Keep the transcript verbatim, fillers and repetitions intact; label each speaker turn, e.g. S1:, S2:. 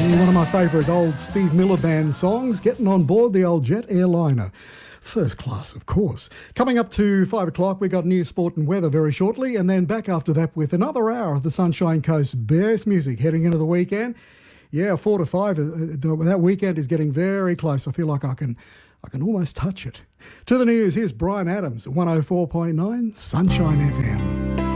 S1: One of my favourite old Steve Miller Band songs, getting on board the old jet airliner. First class, of course. Coming up to five o'clock, we got news, sport and weather very shortly, and then back after that with another hour of the Sunshine Coast best music heading into the weekend. Yeah, four to five, uh, that weekend is getting very close. I feel like I can, I can almost touch it. To the news, here's Brian Adams at one oh four point nine Sunshine F M.